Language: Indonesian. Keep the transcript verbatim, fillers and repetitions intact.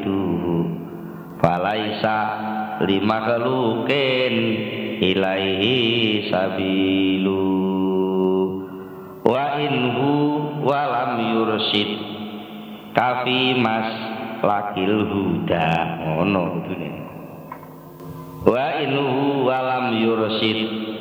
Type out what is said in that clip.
yaziduhu falaisa lima kelukin ilaihi sabilu wa inhu walam yursid kafi mas lakil huda ngono kudune wa inhu walam yursid